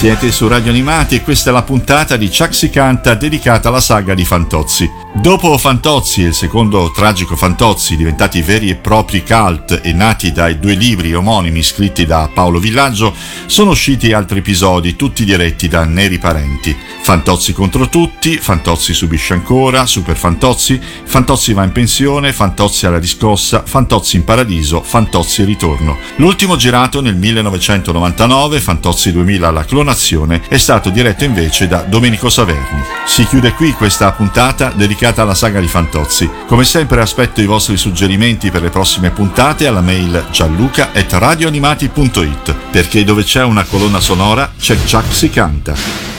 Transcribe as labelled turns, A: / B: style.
A: Siete su Radio Animati e questa è la puntata di Chuck si canta dedicata alla saga di Fantozzi. Dopo Fantozzi e il secondo tragico Fantozzi, diventati veri e propri cult e nati dai 2 libri omonimi scritti da Paolo Villaggio, sono usciti altri episodi, tutti diretti da Neri Parenti. Fantozzi contro tutti, Fantozzi subisce ancora, Super Fantozzi, Fantozzi va in pensione, Fantozzi alla riscossa, Fantozzi in paradiso, Fantozzi ritorno. L'ultimo, girato nel 1999, Fantozzi 2000 la clonazione, è stato diretto invece da Domenico Saverni. Si chiude qui questa puntata dedicata alla saga di Fantozzi. Come sempre aspetto i vostri suggerimenti per le prossime puntate alla mail gianluca@radioanimati.it, perché dove c'è una colonna sonora c'è Chuck si canta.